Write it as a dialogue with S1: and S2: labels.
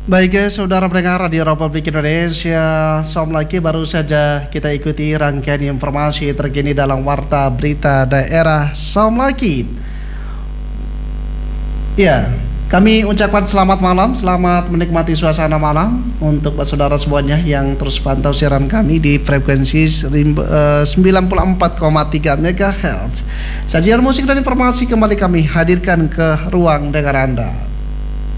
S1: Baik ya, saudara pendengar Radio Republik Indonesia, lagi baru saja kita ikuti rangkaian informasi terkini dalam Warta Berita Daerah lagi. Ya, kami ucapkan selamat malam, selamat menikmati suasana malam untuk saudara semuanya yang terus pantau siaran kami di frekuensi 94,3 MHz. Sajian musik dan informasi kembali kami hadirkan ke ruang dengar Anda.